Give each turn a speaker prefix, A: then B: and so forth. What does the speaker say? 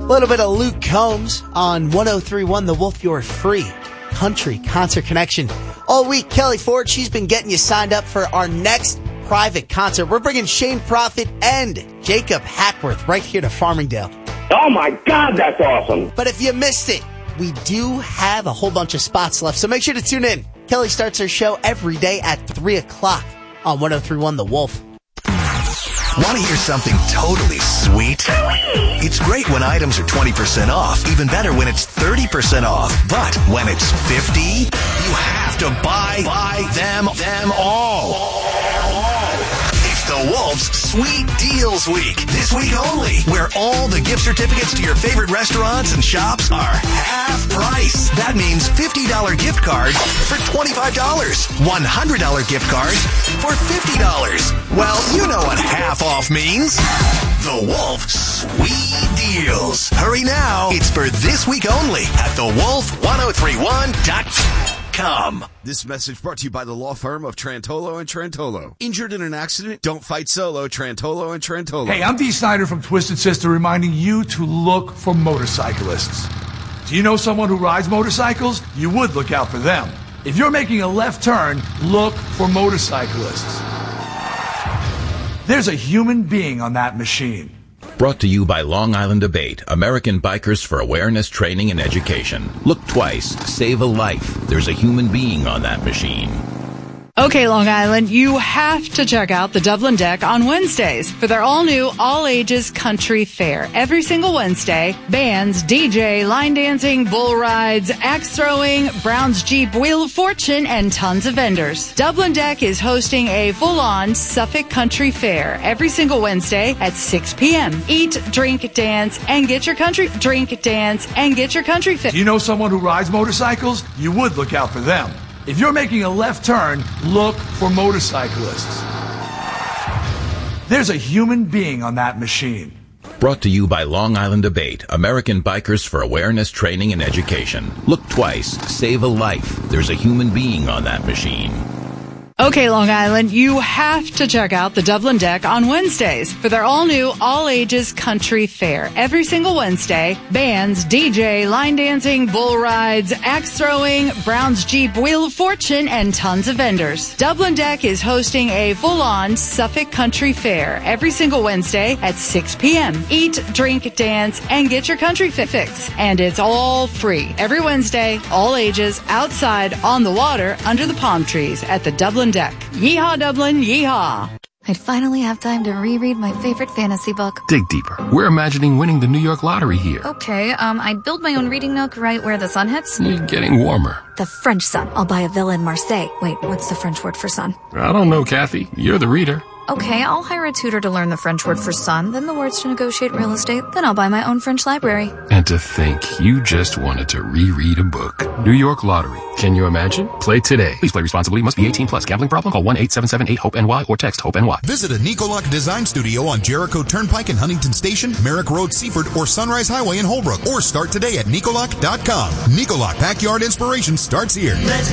A: little bit of Luke Combs on 103.1 The Wolf, your free country concert connection. All week, Kelly Ford, she's been getting you signed up for our next private concert. We're bringing Shane Prophet and Jacob Hackworth right here to Farmingdale.
B: Oh my God, that's awesome.
A: But if you missed it, we do have a whole bunch of spots left, so make sure to tune in. Kelly starts her show every day at 3 o'clock on 103.1 The Wolf.
C: Want to hear something totally sweet? It's great when items are 20% off. Even better when it's 30% off. But when it's 50, you have to buy them all. It's the Wolf's Sweet Deals Week. This week only, where all the gift certificates to your favorite restaurants and shops are half price. That means $50 gift cards for $25. $100 gift cards for $50. Well, you know what half off means. The Wolf Sweet Deals. Hurry now. It's for this week only at thewolf1031.com.
D: This message brought to you by the law firm of Trantolo and Trantolo. Injured in an accident? Don't fight solo. Trantolo and Trantolo.
E: Hey, I'm Dee Snyder from Twisted Sister reminding you to look for motorcyclists. Do you know someone who rides motorcycles? You would look out for them. If you're making a left turn, look for motorcyclists. There's a human being on that machine.
F: Brought to you by Long Island Debate, American Bikers for Awareness, Training, and Education. Look twice, save a life. There's a human being on that machine.
G: Okay, Long Island, you have to check out the Dublin Deck on Wednesdays for their all-new, all-ages country fair. Every single Wednesday, bands, DJ, line dancing, bull rides, axe throwing, Brown's Jeep, Wheel of Fortune, and tons of vendors. Dublin Deck is hosting a full-on Suffolk country fair every single Wednesday at 6 p.m. Eat, drink, dance, and get your country fix.
E: Do you know someone who rides motorcycles? You would look out for them. If you're making a left turn, look for motorcyclists. There's a human being on that machine.
F: Brought to you by Long Island Debate, American Bikers for Awareness, Training, and Education. Look twice, save a life. There's a human being on that machine.
G: Okay, Long Island, you have to check out the Dublin Deck on Wednesdays for their all-new, all-ages country fair. Every single Wednesday, bands, DJ, line dancing, bull rides, axe throwing, Brown's Jeep, Wheel of Fortune, and tons of vendors. Dublin Deck is hosting a full-on Suffolk country fair every single Wednesday at 6 p.m. Eat, drink, dance, and get your country fix. And it's all free. Every Wednesday, all ages, outside, on the water, under the palm trees at the Dublin Deck. Yeehaw, Dublin, yeehaw.
H: I'd finally have time to reread my favorite fantasy book.
I: Dig deeper. We're imagining winning the New York lottery here.
H: Okay, I'd build my own reading nook right where the sun hits.
I: It's getting warmer.
H: The French sun. I'll buy a villa in Marseille. Wait, what's the French word for sun?
I: I don't know, Kathy. You're the reader.
H: Okay, I'll hire a tutor to learn the French word for sun, then the words to negotiate real estate, then I'll buy my own French library.
I: And to think you just wanted to reread a book. New York Lottery. Can you imagine? Play today. Please play responsibly. Must be 18 plus. Gambling problem? Call 1-877-8-HOPE-NY or text HOPE-NY.
J: Visit a Nicoloc Design Studio on Jericho Turnpike in Huntington Station, Merrick Road, Seaford, or Sunrise Highway in Holbrook. Or start today at Nicoloc.com. Nicoloc Backyard Inspiration starts here.